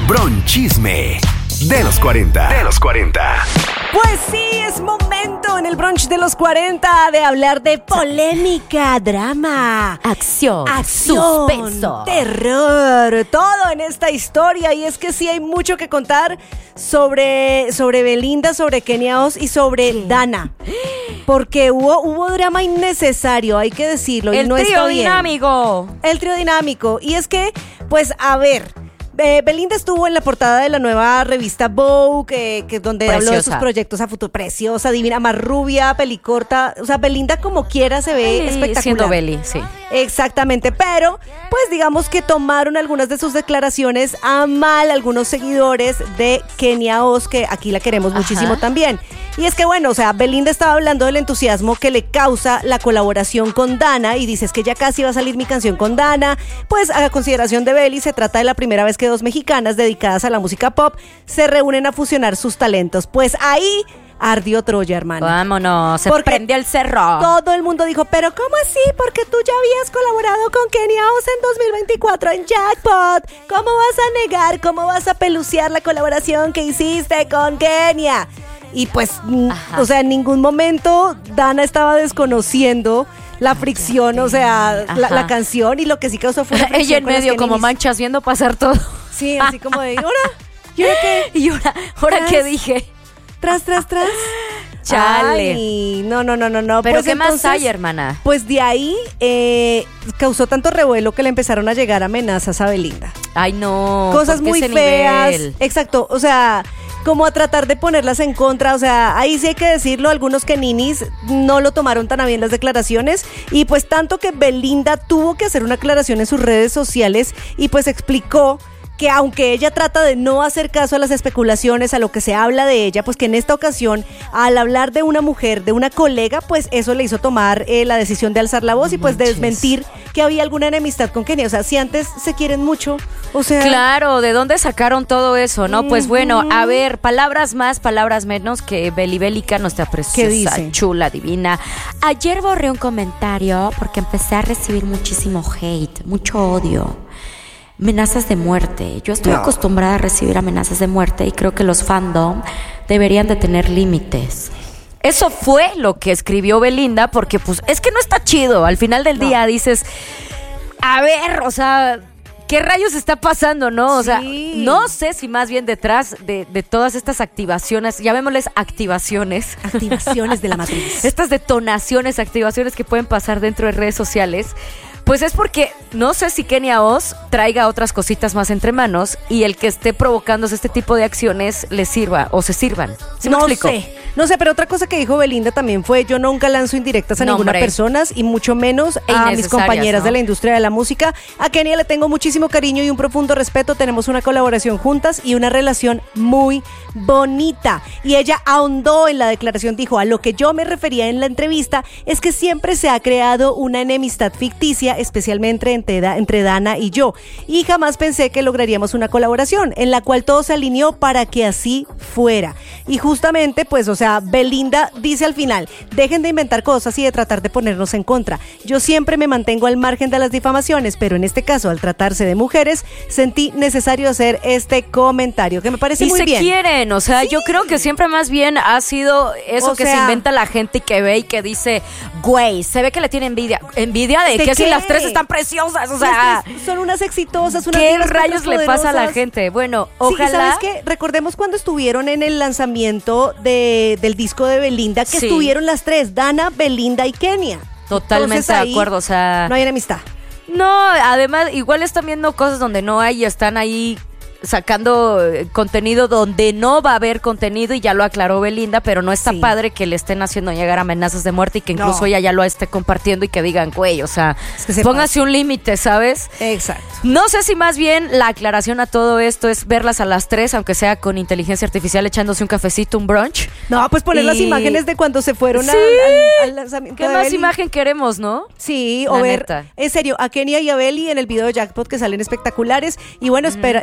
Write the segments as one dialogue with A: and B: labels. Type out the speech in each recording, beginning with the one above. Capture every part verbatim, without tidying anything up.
A: Bronchisme de los cuarenta. De los cuarenta.
B: Pues sí, es momento en el brunch de los cuarenta de hablar de polémica, drama,
C: acción,
B: acción,
C: suspenso,
B: terror, todo en esta historia. Y es que sí hay mucho que contar sobre, sobre Belinda, sobre Kenia Oz y sobre ¿Qué? Dana. Porque hubo, hubo drama innecesario, hay que decirlo.
C: El
B: y no
C: trío
B: está bien.
C: dinámico.
B: El trío dinámico. Y es que, pues, a ver... Eh, Belinda estuvo en la portada de la nueva revista Vogue, eh, que donde
C: Preciosa.
B: habló de sus proyectos a futuro. Preciosa, divina, más rubia, pelicorta. O sea, Belinda como quiera se ve
C: Beli,
B: espectacular.
C: Siendo Beli, sí.
B: Exactamente, pero pues digamos que tomaron algunas de sus declaraciones a mal algunos seguidores de Kenia Oz, que aquí la queremos
C: Ajá.
B: muchísimo también. Y es que bueno, o sea, Belinda estaba hablando del entusiasmo que le causa la colaboración con Dana y dices que ya casi va a salir mi canción con Dana. Pues a consideración de Beli, se trata de la primera vez que dos mexicanas dedicadas a la música pop se reúnen a fusionar sus talentos. Pues ahí ardió Troya, hermano.
C: Vámonos, se
B: Porque
C: prendió el cerro.
B: Todo el mundo dijo, pero ¿cómo así? Porque tú ya habías colaborado con Kenia Oz en dos mil veinticuatro en Jackpot. ¿Cómo vas a negar? ¿Cómo vas a peluciar la colaboración que hiciste con Kenia? Y pues,
C: Ajá.
B: o sea, en ningún momento Dana estaba desconociendo la fricción, o sea, la, la canción, y lo que sí causó fue una fricción.
C: Ella en
B: con las
C: medio como
B: Kennedys.
C: manchas viendo pasar todo.
B: Sí, así como de, ¿ahora? ¿Y ahora qué?
C: ¿Y ahora, ahora
B: Tras,
C: qué dije?
B: Tras, tras, tras.
C: Chale.
B: Ay, no, no, no, no, no.
C: Pero
B: Pues
C: ¿qué
B: entonces,
C: más hay, hermana?
B: Pues de ahí eh, causó tanto revuelo que le empezaron a llegar amenazas a Belinda.
C: Ay, no.
B: Cosas
C: ¿por qué
B: muy
C: ese
B: feas.
C: nivel?
B: Exacto, o sea, como a tratar de ponerlas en contra. O sea, ahí sí hay que decirlo, algunos keninis no lo tomaron tan a bien las declaraciones. Y pues tanto que Belinda tuvo que hacer una aclaración en sus redes sociales y pues explicó que aunque ella trata de no hacer caso a las especulaciones, a lo que se habla de ella, pues que en esta ocasión, al hablar de una mujer, de una colega, pues eso le hizo tomar eh, la decisión de alzar la voz y pues
C: Manches.
B: desmentir que había alguna enemistad con Kenia. O sea, si antes se quieren mucho, o sea...
C: Claro, ¿de dónde sacaron todo eso, no? Pues bueno, a ver, palabras más, palabras menos, que Beli Bélica, nuestra preciosa,
B: dice?
C: chula, divina. Ayer borré un comentario porque empecé a recibir muchísimo hate, mucho odio. Amenazas de muerte. Yo estoy
B: No.
C: acostumbrada a recibir amenazas de muerte y creo que los fandom deberían de tener límites. Eso fue lo que escribió Belinda, porque pues es que no está chido. Al final del
B: No.
C: día dices, a ver, o sea, ¿qué rayos está pasando, no? O
B: Sí.
C: sea, no sé si más bien detrás de, de todas estas activaciones, llamémosles activaciones,
B: Activaciones de la matriz.
C: estas detonaciones, activaciones que pueden pasar dentro de redes sociales, pues es porque no sé si Kenia Oz traiga otras cositas más entre manos y el que esté provocándose este tipo de acciones le sirva o se sirvan. ¿Sí me
B: No
C: explico?
B: sé, no sé, pero otra cosa que dijo Belinda también fue: yo nunca lanzo indirectas a
C: No,
B: ninguna
C: hombre.
B: persona y mucho menos
C: E
B: a mis
C: innecesarias,
B: compañeras
C: ¿no?
B: de la industria de la música. A Kenia le tengo muchísimo cariño y un profundo respeto. Tenemos una colaboración juntas y una relación muy bonita. Y ella ahondó en la declaración, dijo: a lo que yo me refería en la entrevista es que siempre se ha creado una enemistad ficticia, especialmente entre, entre Dana y yo, y jamás pensé que lograríamos una colaboración en la cual todo se alineó para que así fuera. Y justamente, pues, o sea, Belinda dice al final: dejen de inventar cosas y de tratar de ponernos en contra. Yo siempre me mantengo al margen de las difamaciones, pero en este caso, al tratarse de mujeres, sentí necesario hacer este comentario, que me parece
C: Y
B: muy
C: se
B: bien.
C: quieren, o sea,
B: Sí.
C: yo creo que siempre más bien ha sido eso
B: O
C: que
B: sea,
C: se inventa la gente y que ve y que dice, güey, se ve que le tiene envidia. ¿Envidia de,
B: ¿De
C: que si
B: qué?
C: las tres están preciosas? O
B: Las
C: sea,
B: tres son unas exitosas, unas
C: ¿qué
B: divas
C: rayos le pasa a la
B: poderosas.
C: gente? Bueno,
B: Sí, y
C: ojalá...
B: ¿sabes qué? Recordemos cuando estuvieron en el lanzamiento de, del disco de Belinda, que
C: Sí.
B: estuvieron las tres, Dana, Belinda y Kenia.
C: Totalmente
B: Entonces, ahí
C: de acuerdo, o sea...
B: no hay enemistad.
C: No, además, igual están viendo cosas donde no hay y están ahí sacando eh, contenido donde no va a haber contenido, y ya lo aclaró Belinda, pero no está
B: Sí.
C: padre que le estén haciendo llegar amenazas de muerte y que incluso
B: No.
C: ella ya lo esté compartiendo y que digan, güey, o sea,
B: Es que se
C: póngase un límite, ¿sabes?
B: Exacto.
C: No sé si más bien la aclaración a todo esto es verlas a las tres, aunque sea con inteligencia artificial, echándose un cafecito, un brunch.
B: No, pues poner las
C: Y-
B: imágenes de cuando se fueron a-
C: Sí.
B: al, al lanzamiento
C: ¿Qué
B: de
C: más
B: Beli.
C: imagen queremos, no?
B: Sí,
C: La
B: o ver,
C: neta.
B: en serio, a Kenia y a Beli en el video de Jackpot, que salen espectaculares. Y bueno, espera, esperar lo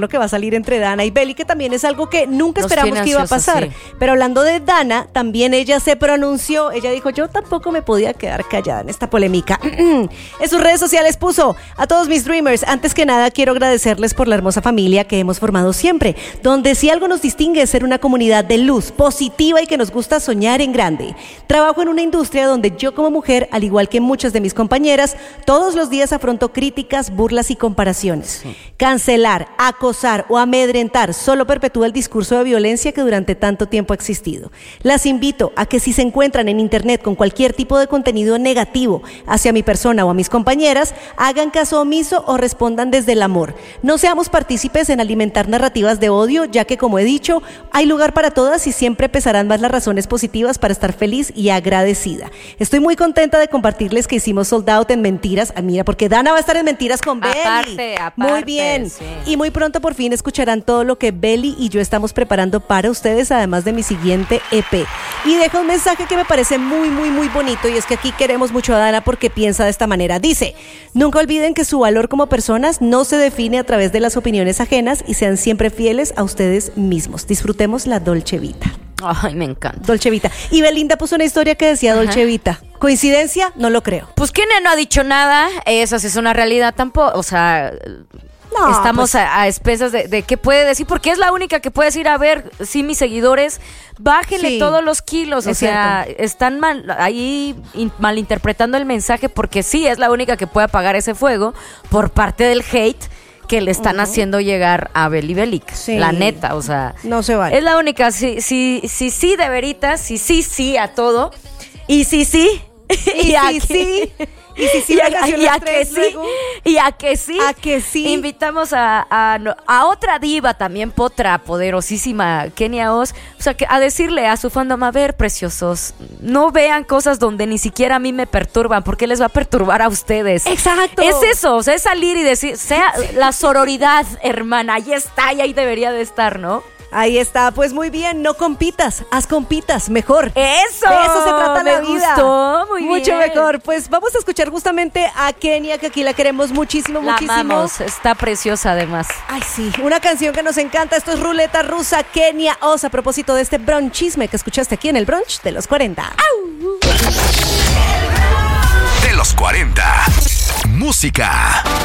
B: lo que va a salir entre Dana y Belly, que también es algo que nunca
C: Los
B: esperamos
C: tiene
B: que iba a
C: ansiosos,
B: pasar.
C: sí.
B: Pero hablando de Dana, también ella se pronunció. Ella dijo, yo tampoco me podía quedar callada en esta polémica. En sus redes sociales puso, a todos mis dreamers, antes que nada quiero agradecerles por la hermosa familia que hemos formado siempre, donde si algo nos distingue es ser una comunidad de luz, positiva y que nos gusta soñar en grande. Trabajo en una industria donde yo como mujer, al igual que muchas de mis compañeras, todos los días afronto críticas, burlas y comparaciones. Sí. Cancelar, acosar o amedrentar solo perpetúa el discurso de violencia que durante tanto tiempo ha existido. Las invito a que si se encuentran en internet con cualquier tipo de contenido negativo hacia mi persona o a mis compañeras, hagan caso omiso o respondan desde el amor. No seamos partícipes en alimentar narrativas de odio, ya que, como he dicho, hay lugar para todas y siempre pesarán más las razones positivas para estar feliz y agradecida. Estoy muy contenta de compartirles que hicimos sold out en mentiras. Ah, mira, porque Dana va a estar en mentiras con Belly.
C: Aparte, aparte.
B: Muy bien.
C: Sí.
B: Y muy pronto por fin escucharán todo lo que Belly y yo estamos preparando para ustedes, además de mi siguiente E P. Y deja un mensaje que me parece muy, muy, muy bonito, y es que aquí queremos mucho a Dana porque piensa de esta manera. Dice, nunca olviden que su valor como personas no se define a través de las opiniones ajenas y sean siempre fieles a ustedes mismos. Disfrutemos la Dolce Vita.
C: Ay, me encanta.
B: Dolce Vita. Y Belinda puso una historia que decía Ajá. Dolce Vita. ¿Coincidencia? No lo creo.
C: Pues Kenia no ha dicho nada. Esa sí es una realidad tampoco. O sea... No, estamos pues, a, a espesas de, de qué puede decir, porque es la única que puede decir, a ver, sí, mis seguidores, bájenle sí, todos los kilos, o sea, cierto. Están mal, ahí in, malinterpretando el mensaje, porque sí, es la única que puede apagar ese fuego por parte del hate que le están uh-huh. haciendo llegar a Belly Bellic, sí. La neta, o sea,
B: no se vale.
C: Es la única, sí, sí, sí, sí, de veritas, sí, sí, sí a todo, y sí, sí,
B: y, y sí, sí. Y si sí,
C: y, a, y a que sí, luego, y a que sí,
B: a que sí.
C: Invitamos a, a, a otra diva también potra, poderosísima, Kenia Oz, o sea, que a decirle a su fandom, a ver, preciosos, no vean cosas donde ni siquiera a mí me perturban, porque les va a perturbar a ustedes.
B: Exacto.
C: Es eso, o sea, es salir y decir, sea la sororidad, hermana, ahí está y ahí debería de estar, ¿no?
B: Ahí está, pues muy bien, no compitas, haz compitas, mejor.
C: Eso,
B: de eso se trata
C: me
B: la vida.
C: Gustó, muy
B: Mucho
C: bien.
B: mejor. Pues vamos a escuchar justamente a Kenia, que aquí la queremos muchísimo,
C: la
B: muchísimo.
C: Amamos, está preciosa además.
B: Ay, sí, una canción que nos encanta. Esto es Ruleta Rusa, Kenia Oz, a propósito de este bronchisme que escuchaste aquí en el brunch de los cuarenta. ¡Au!
A: De los cuarenta. Música.